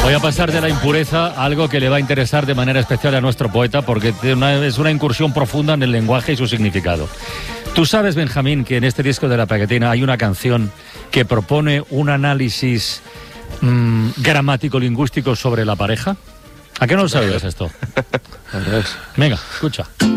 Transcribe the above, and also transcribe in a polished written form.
Voy a pasar de la impureza a algo que le va a interesar de manera especial a nuestro poeta, porque es una incursión profunda en el lenguaje y su significado. Tú sabes, Benjamín, que en este disco de La Pegatina hay una canción que propone un análisis gramático-lingüístico sobre la pareja. ¿A qué no lo sabías esto? Venga, escucha.